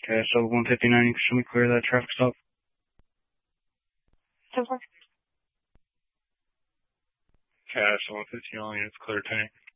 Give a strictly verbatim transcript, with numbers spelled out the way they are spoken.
Okay, so one fifty-nine, you can show me clear that traffic stop. ten four. Okay, so one fifty-nine, it's clear tank.